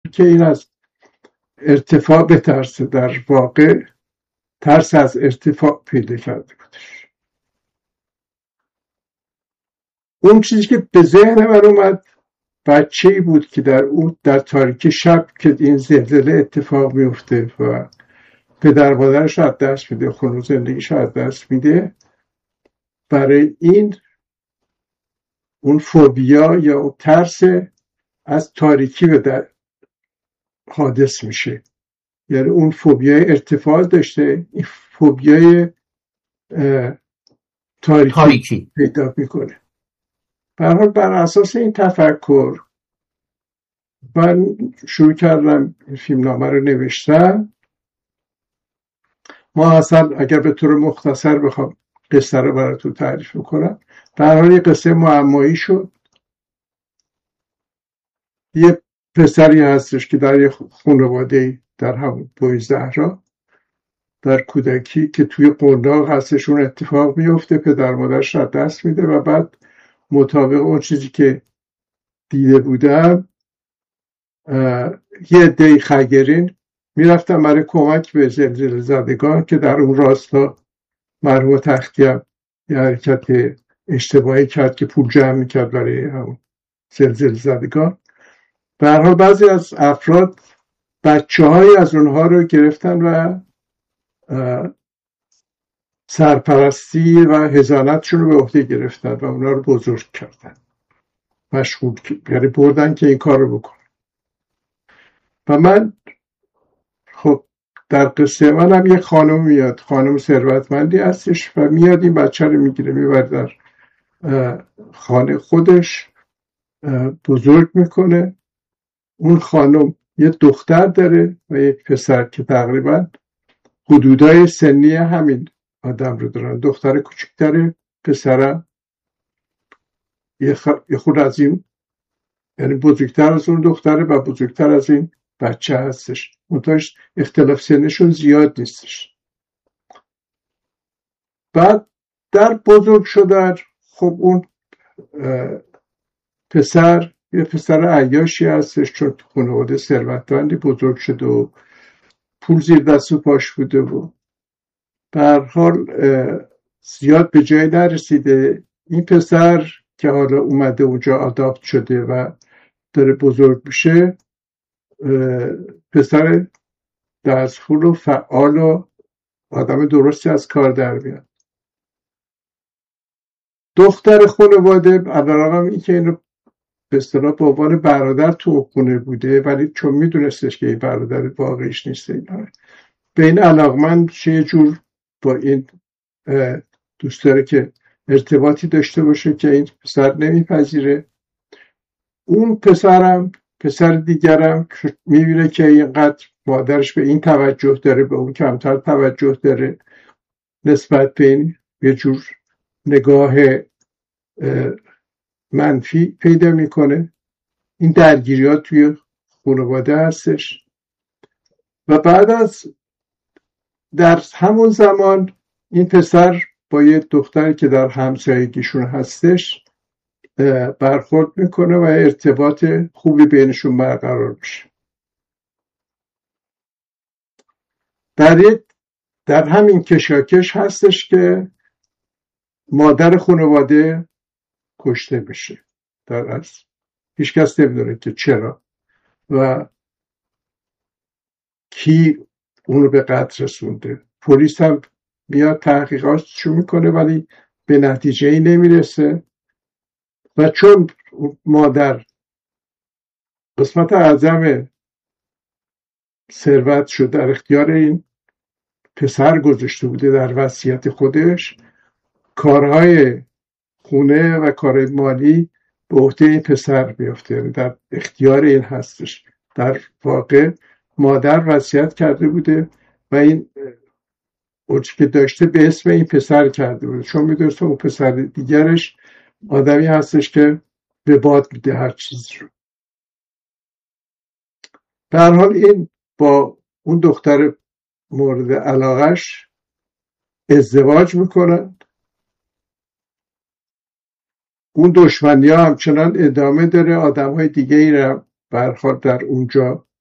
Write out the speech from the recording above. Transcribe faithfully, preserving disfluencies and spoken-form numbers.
که این از ارتفاع بترسه، در واقع ترس از ارتفاع پیدا کرده بودش. اون چیزی که به ذهن من اومد بچه‌ای بود که در اون در تاریکی شب که این زلزله اتفاق میفته و پدر مادرش رو از دست میده، خونه زندگیش رو از دست میده، برای این اون فوبیا یا اون ترس از تاریکی به در حادث میشه. یعنی اون فوبیای ارتفاع داشته، این فوبیای تاریکی, تاریکی پیدا میکنه. به هر حال بر اساس این تفکر من شروع کردم این فیلمنامه رو نوشتم. ما اصلا اگر به طور مختصر بخوام قصه رو براتون تعریف میکنم، به هر حال یه قصه معمایی شد. یه پسری هستش که در یه خانواده در همون بوی زهرا در کودکی که توی قنداق هستشون اتفاق میفته، پدر مادرش را دست میده و بعد مطابق اون چیزی که دیده بودم یه عده خگرین میرفتن برای کمک به زلزله زدگان که در اون راستا مرحوم تختی‌ام یه حرکت اشتباهی کرد که پول جمع میکرد برای همون زلزله زدگان. به هر حال بعضی از افراد بچه های از اونها رو گرفتن و سرپرستی و حضانتشون رو به عهده گرفتن و اونها رو بزرگ کردن، مشغول یعنی بردن که این کار رو بکن. و من خب در قصه من هم یه خانم میاد، خانم ثروتمندی هستش و میاد این بچه رو میگیره میبره در خانه خودش بزرگ میکنه. اون خانم یه دختر داره و یک پسر که تقریبا حدودای سنی همین آدم رو دارن. دختر کوچکتره، پسرم یه, خ... یه خود از این، یعنی بزرگتر از اون دختره و بزرگتر از این بچه هستش. منتهاش اختلاف سنشون زیاد نیستش. بعد در بزرگ شدن خب اون پسر یه پسر عیاشی هستش، چون خانواده ثروتمندی بزرگ شده و پول زیر دست و پاش بوده و به هر حال زیاد به جای نرسیده. این پسر که حالا اومده اونجا آداپت شده و داره بزرگ میشه، پسر درسخون و فعال و آدم درستی از کار در میاد. دختر خانواده علیرغم این که اینو به اصطلاح به عنوان برادر تو خونه بوده، ولی چون میدونستش که این برادر واقعیش نیست، به این علاقمند شه، یه جور با این دوست داره که ارتباطی داشته باشه که این پسر نمیپذیره. اون پسرم پسر دیگرم میبینه که اینقدر مادرش به این توجه داره، به اون کمتر توجه داره، نسبت به این یه جور نگاه منفی پیدا میکنه. این درگیریات توی خانواده هستش. و بعد از در همون زمان این پسر با یه دختری که در همسایگیشون هستش برخورد میکنه و ارتباط خوبی بینشون برقرار میشه. در یک در همین کشاکش هستش که مادر خانواده کشته میشه در اصل. هیچ کس نمیدونه که چرا و کی اونو به قتل رسونده. پلیس هم میاد تحقیقاتشو میکنه ولی به نتیجه ای نمیرسه. و چون مادر قسمت اعظم ثروت شد در اختیار این پسر گذاشته بوده در وصیت خودش، کارهای خونه و کارهای مالی به عهده این پسر میفته، یعنی در اختیار این هستش. در واقع مادر وصیت کرده بوده و این اوچه که داشته به اسم این پسر کرده بوده، چون میدونسته اون پسر دیگرش آدمی هستش که به باد میده هر چیز رو. به هر حال این با اون دختر مورد علاقش ازدواج میکنن. اون دشمنی ها همچنان ادامه داره. آدم های دیگه ای رو برخورد در اونجا